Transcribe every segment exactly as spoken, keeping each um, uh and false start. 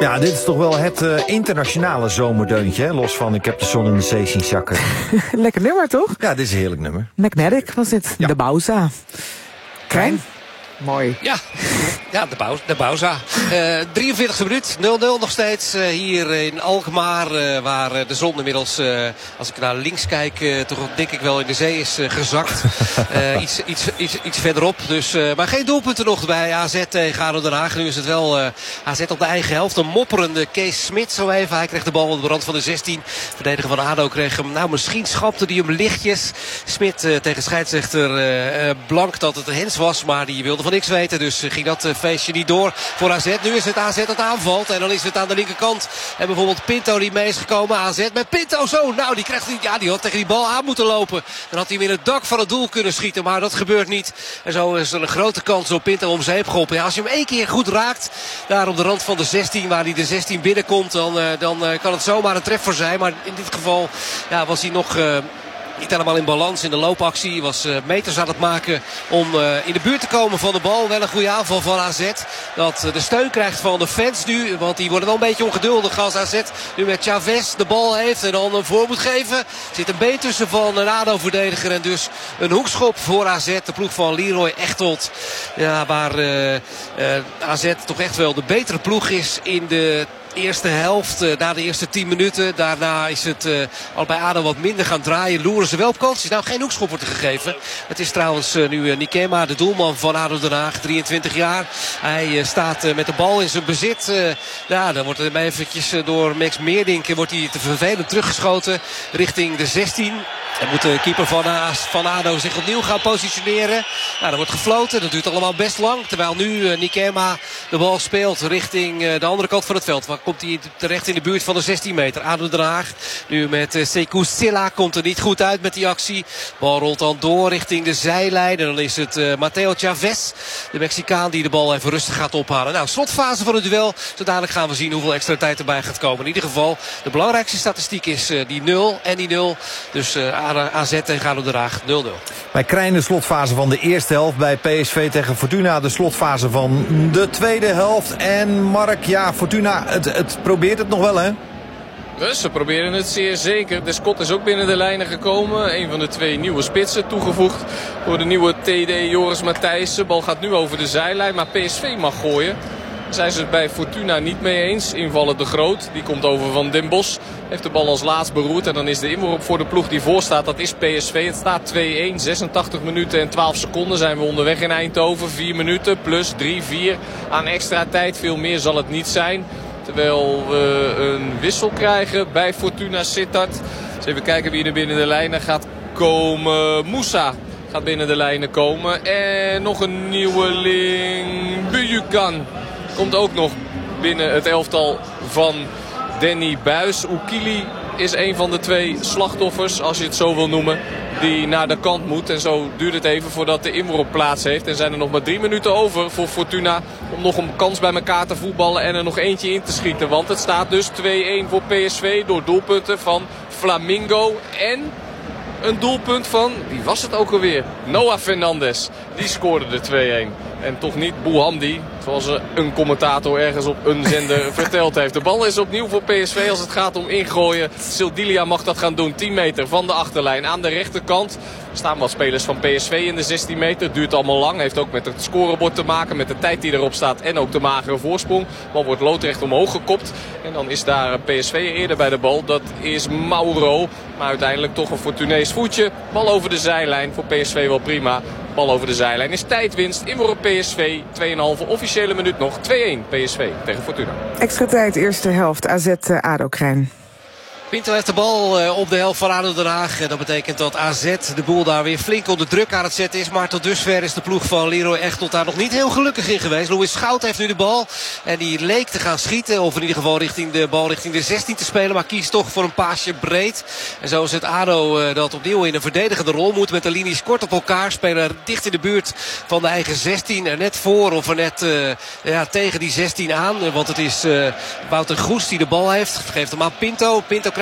Ja, dit is toch wel het uh, internationale zomerdeuntje, hè? Los van ik heb de zon in de zee zien zakken. Lekker nummer, toch? Ja, dit is een heerlijk nummer. Magnetic was dit. Ja. De Bauza. Krijn. Mooi. Ja, ja de, Bau, de Bauza. Uh, drieënveertigste minuut, nul nul nog steeds. Uh, hier in Alkmaar, uh, waar uh, de zon inmiddels, uh, als ik naar links kijk, uh, toch denk ik wel in de zee is uh, gezakt. Uh, iets, iets, iets, iets verderop. Dus, uh, maar geen doelpunten nog bij A Z tegen ADO Den Haag. Nu is het wel uh, A Z op de eigen helft. Een mopperende Kees Smit zo even. Hij kreeg de bal op de rand van de zestien. Verdediger van ADO kreeg hem. Nou, misschien schapte hij hem lichtjes. Smit uh, tegen scheidsrechter uh, uh, Blank dat het een hens was. Maar die wilde van niks weten. Dus ging dat feestje niet door voor A Z. Nu is het A Z dat aanvalt. En dan is het aan de linkerkant. En bijvoorbeeld Pinto die mee is gekomen. A Z met Pinto zo. Nou, die krijgt ja, die had tegen die bal aan moeten lopen. Dan had hij hem in het dak van het doel kunnen schieten. Maar dat gebeurt niet. En zo is er een grote kans op Pinto om zijn heen geholpen. Ja, als je hem één keer goed raakt. Daar op de rand van de zestien. Waar hij de zestien binnenkomt. Dan, uh, dan uh, kan het zomaar een treffer zijn. Maar in dit geval ja, was hij nog... Uh, Niet helemaal in balans in de loopactie. Was uh, meters aan het maken om uh, in de buurt te komen van de bal. Wel een goede aanval van A Z. Dat uh, de steun krijgt van de fans nu. Want die worden wel een beetje ongeduldig als A Z nu met Chavez de bal heeft. En dan een voor moet geven. Er zit een been tussen van een ADO-verdediger. En dus een hoekschop voor A Z. De ploeg van Leroy Echtelt. Ja, waar uh, uh, A Z toch echt wel de betere ploeg is in de... eerste helft, uh, na de eerste tien minuten. Daarna is het uh, al bij ADO wat minder gaan draaien. Loeren ze wel op kansjes. Nou, geen hoekschop wordt er gegeven. Het is trouwens uh, nu uh, Nikema, de doelman van ADO Den Haag. drieëntwintig jaar. Hij uh, staat uh, met de bal in zijn bezit. Uh, ja, dan wordt er eventjes uh, door Max Meerdink wordt hij te vervelend teruggeschoten richting de zestien. Dan moet de keeper van, A, van ADO zich opnieuw gaan positioneren. Nou, er wordt gefloten. Dat duurt allemaal best lang. Terwijl nu uh, Nikema de bal speelt richting uh, de andere kant van het veld. Waar komt hij terecht in de buurt van de zestien meter. ADO Den Haag. Nu met uh, Sekou Silla komt er niet goed uit met die actie. Bal rolt dan door richting de zijlijn. En dan is het uh, Mateo Chavez, de Mexicaan, die de bal even rustig gaat ophalen. Nou, slotfase van het duel. Zo dadelijk gaan we zien hoeveel extra tijd erbij gaat komen. In ieder geval, de belangrijkste statistiek is uh, die nul en die nul. Dus uh, A Z tegen ADO Den Haag nul nul. Bij Krijn de slotfase van de eerste helft. Bij P S V tegen Fortuna de slotfase van de tweede helft. En Mark, ja, Fortuna, het, het probeert het nog wel, hè? Dus ze proberen het zeer zeker. De Scott is ook binnen de lijnen gekomen. Een van de twee nieuwe spitsen toegevoegd door de nieuwe T D Joris Matthijssen. De bal gaat nu over de zijlijn, maar P S V mag gooien. Daar zijn ze het bij Fortuna niet mee eens. Invallen de Groot, die komt over van Den Bosch. Heeft de bal als laatst beroerd. En dan is de inworp voor de ploeg die voor staat. Dat is P S V. Het staat twee-een. zesentachtig minuten en twaalf seconden zijn we onderweg in Eindhoven. vier minuten plus drie vier aan extra tijd. Veel meer zal het niet zijn. Terwijl we een wissel krijgen bij Fortuna Sittard. Dus even kijken wie er binnen de lijnen gaat komen. Moussa gaat binnen de lijnen komen. En nog een nieuweling. Bujukan komt ook nog binnen het elftal van Danny Buis. Oekili is een van de twee slachtoffers, als je het zo wil noemen, die naar de kant moet. En zo duurt het even voordat de inworp plaats heeft. En zijn er nog maar drie minuten over voor Fortuna om nog een kans bij elkaar te voetballen en er nog eentje in te schieten. Want het staat dus twee-een voor P S V door doelpunten van Flamingo en een doelpunt van, wie was het ook alweer? Noah Fernandes. Die scoorde de twee-een. En toch niet Bouhamdi, zoals een commentator ergens op een zender verteld heeft. De bal is opnieuw voor P S V als het gaat om ingooien. Sildilia mag dat gaan doen. tien meter van de achterlijn aan de rechterkant. Er staan wat spelers van P S V in de zestien meter. Het duurt allemaal lang. Heeft ook met het scorebord te maken. Met de tijd die erop staat. En ook de magere voorsprong. De bal wordt loodrecht omhoog gekopt. En dan is daar P S V eerder bij de bal. Dat is Mauro. Maar uiteindelijk toch een Fortunees voetje. Bal over de zijlijn. Voor P S V wel prima. Bal over de zijlijn is tijdwinst. Inworp P S V. twee komma vijf officiële minuut nog. twee-een P S V tegen Fortuna. Extra tijd, eerste helft. A Z uh, ADO Krijn. Pinto heeft de bal uh, op de helft van ADO Den Haag. En dat betekent dat A Z de boel daar weer flink onder druk aan het zetten is. Maar tot dusver is de ploeg van Leroy Echtelt daar nog niet heel gelukkig in geweest. Louis Schout heeft nu de bal. En die leek te gaan schieten. Of in ieder geval richting de bal richting de zestien te spelen. Maar kiest toch voor een paasje breed. En zo is het ADO uh, dat opnieuw in een verdedigende rol moet. Met de linies kort op elkaar. Spelen dicht in de buurt van de eigen zestien. Er net voor of er net uh, ja, tegen die zestien aan. Want het is uh, Wouter Goes die de bal heeft. Geeft hem aan Pinto. Pinto krijgt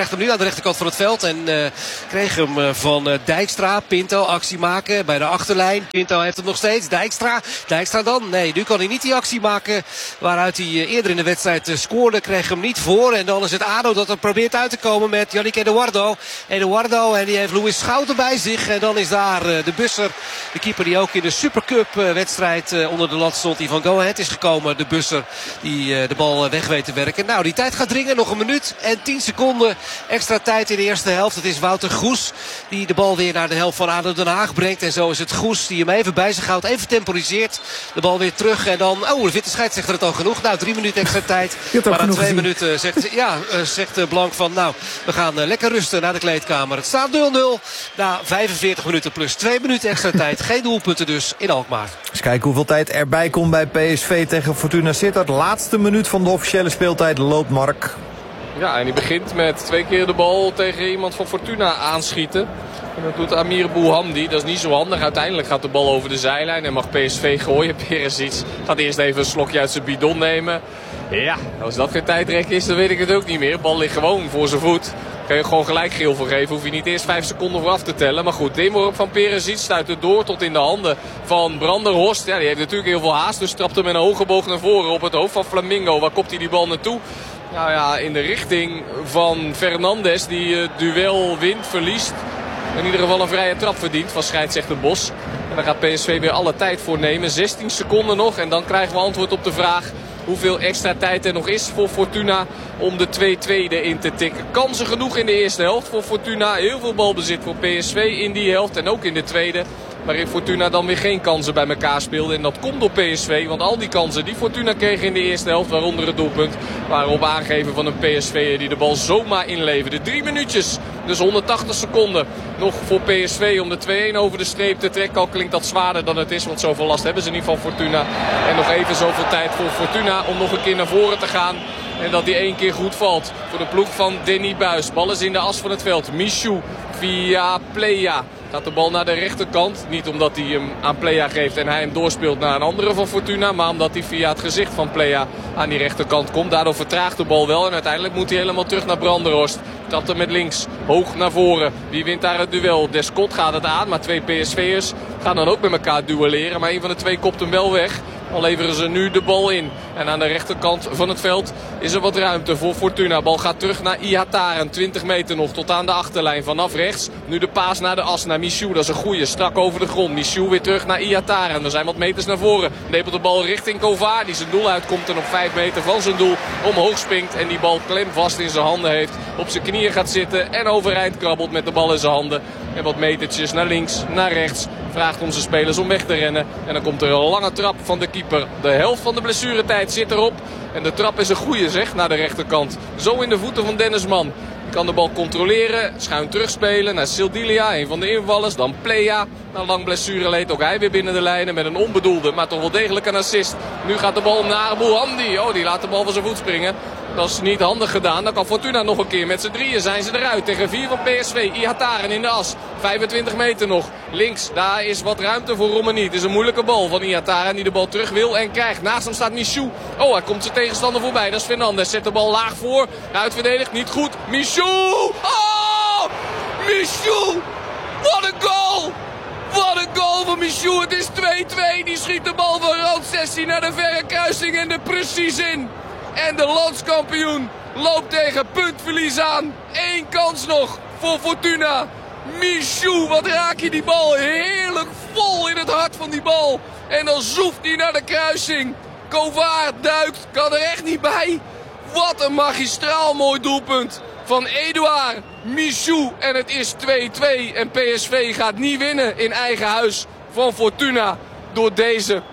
krijgt hem nu aan de rechterkant van het veld. En uh, kreeg hem uh, van uh, Dijkstra. Pinto actie maken bij de achterlijn. Pinto heeft hem nog steeds. Dijkstra. Dijkstra dan? Nee, nu kan hij niet die actie maken waaruit hij uh, eerder in de wedstrijd uh, scoorde. Kreeg hem niet voor. En dan is het A D O dat er probeert uit te komen met Yannick Eduardo. Eduardo en die heeft Louis Schouten bij zich. En dan is daar uh, de Busser. De keeper die ook in de Supercup uh, wedstrijd uh, onder de lat stond. Die van Go Ahead is gekomen. De Busser die uh, de bal uh, weg weet te werken. Nou, die tijd gaat dringen. Nog een minuut en tien seconden extra tijd in de eerste helft. Het is Wouter Goes die de bal weer naar de helft van A D O Den Haag brengt. En zo is het Goes die hem even bij zich houdt. Even temporiseert. De bal weer terug. En dan, oh, de witte scheidsrechter het al genoeg. Nou, drie minuten extra tijd. Maar na twee gezien. minuten zegt, ja, uh, zegt Blank van, nou, we gaan uh, lekker rusten naar de kleedkamer. Het staat nul nul na vijfenveertig minuten plus twee minuten extra tijd. Geen doelpunten dus in Alkmaar. Eens kijken hoeveel tijd erbij komt bij P S V tegen Fortuna Sittard. Laatste minuut van de officiële speeltijd loopt Mark. Ja, en die begint met twee keer de bal tegen iemand van Fortuna aanschieten. En dat doet Amir Bouhamdi. Dat is niet zo handig. Uiteindelijk gaat de bal over de zijlijn en mag P S V gooien. Perisic gaat eerst even een slokje uit zijn bidon nemen. Ja, als dat geen tijdrek is, dan weet ik het ook niet meer. De bal ligt gewoon voor zijn voet. Kan je gewoon gelijk geel voor geven. Hoef je niet eerst vijf seconden voor af te tellen. Maar goed, de inworp van Perisic stuit het door tot in de handen van Branderhorst. Ja, die heeft natuurlijk heel veel haast. Dus trapt hem met een hoge boog naar voren op het hoofd van Flamingo. Waar kopt hij die bal naartoe? Nou ja, in de richting van Fernandes. Die het duel wint, verliest. In ieder geval een vrije trap verdient van scheidsrechter Bos. En daar gaat P S V weer alle tijd voor nemen. zestien seconden nog. En dan krijgen we antwoord op de vraag hoeveel extra tijd er nog is voor Fortuna om de twee twee erin te tikken. Kansen genoeg in de eerste helft voor Fortuna. Heel veel balbezit voor P S V in die helft en ook in de tweede. Waarin Fortuna dan weer geen kansen bij elkaar speelde. En dat komt door P S V. Want al die kansen die Fortuna kreeg in de eerste helft, waaronder het doelpunt, waren op aangeven van een P S V'er die de bal zomaar inleverde. Drie minuutjes, dus honderdtachtig seconden nog voor P S V om de twee-een over de streep te trekken. Al klinkt dat zwaarder dan het is, want zoveel last hebben ze niet van Fortuna. En nog even zoveel tijd voor Fortuna om nog een keer naar voren te gaan. En dat die één keer goed valt voor de ploeg van Danny Buis. Bal is in de as van het veld. Michou via Plea. Gaat de bal naar de rechterkant. Niet omdat hij hem aan Plea geeft en hij hem doorspeelt naar een andere van Fortuna. Maar omdat hij via het gezicht van Plea aan die rechterkant komt. Daardoor vertraagt de bal wel. En uiteindelijk moet hij helemaal terug naar Branderhorst. Trapt hem met links hoog naar voren. Wie wint daar het duel? Descott gaat het aan. Maar twee P S V'ers gaan dan ook met elkaar duelleren. Maar een van de twee kopt hem wel weg. Al leveren ze nu de bal in. En aan de rechterkant van het veld is er wat ruimte voor Fortuna. Bal gaat terug naar Ihataren. twintig meter nog tot aan de achterlijn. Vanaf rechts. Nu de paas naar de as. Naar Michou. Dat is een goeie. Strak over de grond. Michou weer terug naar Ihataren. Er zijn wat meters naar voren. Nepelt de bal richting Kovar. Die zijn doel uitkomt en op vijf meter van zijn doel omhoog springt. En die bal klemvast in zijn handen heeft. Op zijn knieën gaat zitten. En overeind krabbelt met de bal in zijn handen. En wat metertjes naar links, naar rechts. Vraagt om zijn spelers om weg te rennen. En dan komt er een lange trap van de keeper. De helft van de blessuretijd zit erop. En de trap is een goeie, zeg, naar de rechterkant. Zo in de voeten van Dennis Mann. Kan de bal controleren, schuin terugspelen naar Sildilia, een van de invallers. Dan Plea, na lang blessureleed, ook hij weer binnen de lijnen met een onbedoelde, maar toch wel degelijk een assist. Nu gaat de bal naar Bouhamdi. Oh, die laat de bal van zijn voet springen. Dat is niet handig gedaan. Dan kan Fortuna nog een keer. Met z'n drieën zijn ze eruit. Tegen vier van P S V. Ihataren in de as. vijfentwintig meter nog. Links. Daar is wat ruimte voor Romani. Het is een moeilijke bal van Ihataren. Die de bal terug wil en krijgt. Naast hem staat Michou. Oh, hij komt zijn tegenstander voorbij. Dat is Fernandes. Zet de bal laag voor. Uitverdedigd. Niet goed. Michou. Oh! Michou. Wat een goal. Wat een goal van Michou. Het is twee twee. Die schiet de bal van Rood zestien naar de verre kruising. En er precies in. En de landskampioen loopt tegen puntverlies aan. Eén kans nog voor Fortuna. Michou, wat raak je die bal heerlijk vol in het hart van die bal. En dan zoeft hij naar de kruising. Kovar duikt, kan er echt niet bij. Wat een magistraal mooi doelpunt van Edouard Michou. En het is twee twee. En P S V gaat niet winnen in eigen huis van Fortuna. Door deze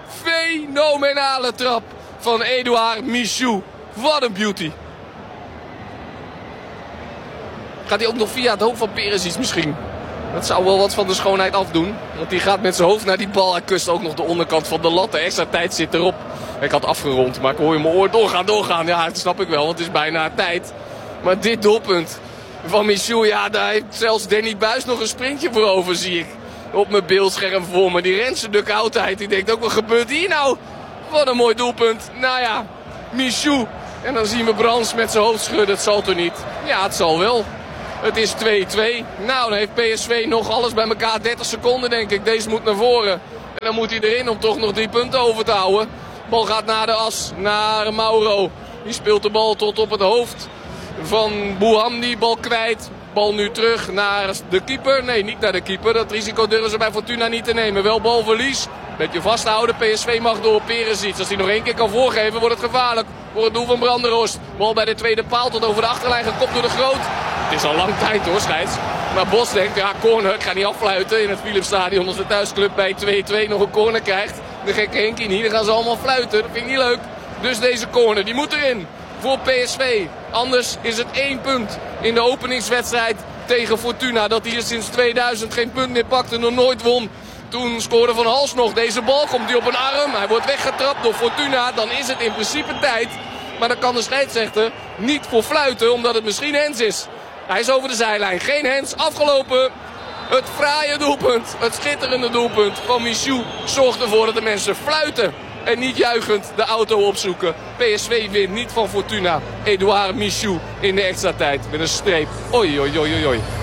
fenomenale trap van Edouard Michou. Wat een beauty. Gaat hij ook nog via het hoofd van Perisic misschien? Dat zou wel wat van de schoonheid afdoen. Want die gaat met zijn hoofd naar die bal. Hij kust ook nog de onderkant van de lat. De extra tijd zit erop. Ik had afgerond, maar ik hoor je mijn oor doorgaan, doorgaan. Ja, dat snap ik wel, want het is bijna tijd. Maar dit doelpunt van Michou, ja, daar heeft zelfs Danny Buis nog een sprintje voor over, zie ik. Op mijn beeldscherm voor me. Die rent zijn de koudheid. Die denkt ook, wat gebeurt hier nou? Wat een mooi doelpunt. Nou ja, Michou. En dan zien we Brands met zijn hoofd schudden. Het zal toch niet? Ja, het zal wel. Het is twee-twee. Nou, dan heeft P S V nog alles bij elkaar. dertig seconden denk ik. Deze moet naar voren. En dan moet hij erin om toch nog drie punten over te houden. Bal gaat naar de as. Naar Mauro. Die speelt de bal tot op het hoofd van Bouhamdi. Bal kwijt. Bal nu terug naar de keeper. Nee, niet naar de keeper. Dat risico durven ze bij Fortuna niet te nemen. Wel balverlies. Beetje vasthouden. P S V mag door Perisic. Als hij nog één keer kan voorgeven wordt het gevaarlijk. Voor het doel van Brandenhorst. Bal bij de tweede paal tot over de achterlijn. Gekopt door de Groot. Het is al lang tijd hoor, scheids. Maar Bos denkt, ja corner. Ik ga niet afluiten in het Philipsstadion. Als de thuisclub bij twee-twee nog een corner krijgt. De gekke Henkie niet. Dan gaan ze allemaal fluiten. Dat vind ik niet leuk. Dus deze corner. Die moet erin. Voor P S V. Anders is het één punt in de openingswedstrijd tegen Fortuna. Dat hier sinds tweeduizend geen punt meer pakte en nog nooit won. Toen scoorde Van Hals nog. Deze bal komt hij op een arm. Hij wordt weggetrapt door Fortuna. Dan is het in principe tijd. Maar dan kan de scheidsrechter niet voor fluiten. Omdat het misschien hens is. Hij is over de zijlijn. Geen hens. Afgelopen. Het fraaie doelpunt. Het schitterende doelpunt van Michou zorgt ervoor dat de mensen fluiten. En niet juichend de auto opzoeken. P S V wint niet van Fortuna. Edouard Michou in de extra tijd met een streep. Oei, oei, oei, oei.